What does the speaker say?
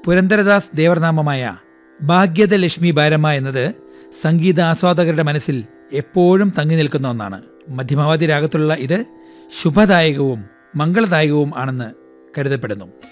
പുരന്ദരദാസ് ദേവർനാമമായ ഭാഗ്യത ലക്ഷ്മി ബാരമ്മ എന്നത് സംഗീത ആസ്വാദകരുടെ മനസ്സിൽ എപ്പോഴും തങ്ങി നിൽക്കുന്ന ഒന്നാണ്. മധ്യമവാദി രാഗത്തിലുള്ള ഇത് ശുഭദായകവും മംഗളദായകവും ആണെന്ന് കരുതപ്പെടുന്നു.